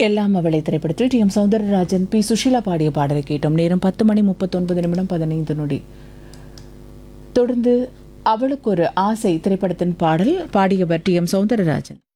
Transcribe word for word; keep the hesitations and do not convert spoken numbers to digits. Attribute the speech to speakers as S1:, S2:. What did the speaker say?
S1: எல்லாம் அவளை திரைப்படத்தில் D M Soundararajan B Sushila பாடிய பாடலை கேட்டோம். நேரம் பத்து மணி முப்பத்தொன்பது நிமிடம் பதினைந்து நொடி. தொடர்ந்து அவளுக்கு ஒரு ஆசை திரைப்படத்தின் பாடல் பாடியவர் டி எம் சௌந்தரராஜன்.